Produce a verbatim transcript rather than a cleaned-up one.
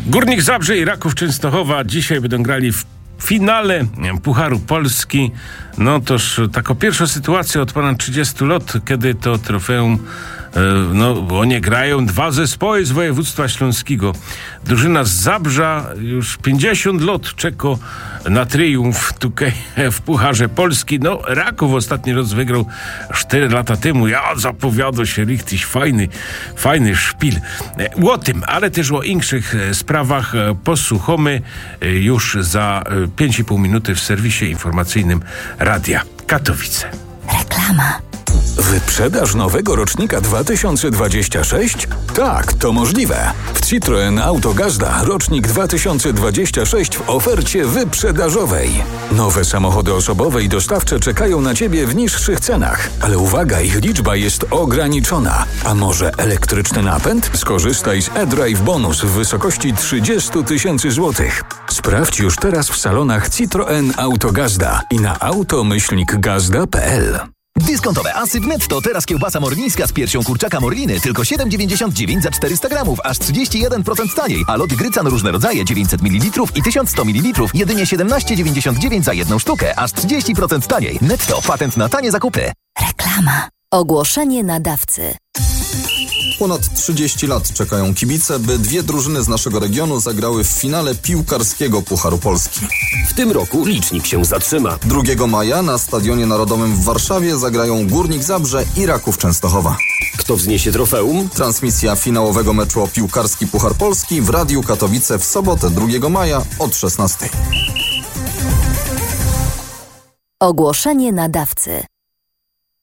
Górnik Zabrze i Raków Częstochowa dzisiaj będą grali w finale Pucharu Polski. No toż taka pierwsza sytuacja od ponad trzydziestu lat, kiedy to trofeum no, oni grają dwa zespoły z województwa śląskiego. Drużyna z Zabrza już pięćdziesiąt lat czeka na triumf tutaj w Pucharze Polski. No, Raków ostatni raz wygrał cztery lata temu. Ja zapowiada się richtig fajny, fajny szpil. O tym, ale też o innych sprawach posłuchamy już za pięć i pół minuty w serwisie informacyjnym Radia Katowice. Reklama. Wyprzedaż nowego rocznika dwa tysiące dwudziestego szóstego? Tak, to możliwe. W Citroen Auto Gazda rocznik dwa tysiące dwudziesty szósty w ofercie wyprzedażowej. Nowe samochody osobowe i dostawcze czekają na Ciebie w niższych cenach. Ale uwaga, ich liczba jest ograniczona. A może elektryczny napęd? Skorzystaj z e-Drive Bonus w wysokości trzydzieści tysięcy złotych. Sprawdź już teraz w salonach Citroen Auto Gazda i na auto myślnik gazda kropka p l. Dyskontowe asy w Netto. Teraz kiełbasa morlińska z piersią kurczaka Morliny tylko siedem dziewięćdziesiąt dziewięć za czterysta gramów, aż trzydzieści jeden procent taniej. A lody Grycan różne rodzaje dziewięćset mililitrów i tysiąc sto mililitrów jedynie siedemnaście dziewięćdziesiąt dziewięć za jedną sztukę, aż trzydzieści procent taniej. Netto. Patent na tanie zakupy. Reklama. Ogłoszenie nadawcy. Ponad trzydzieści lat czekają kibice, by dwie drużyny z naszego regionu zagrały w finale piłkarskiego Pucharu Polski. W tym roku licznik się zatrzyma. drugiego maja na Stadionie Narodowym w Warszawie zagrają Górnik Zabrze i Raków Częstochowa. Kto wzniesie trofeum? Transmisja finałowego meczu o piłkarski Puchar Polski w Radiu Katowice w sobotę drugiego maja od szesnastej. Ogłoszenie nadawcy.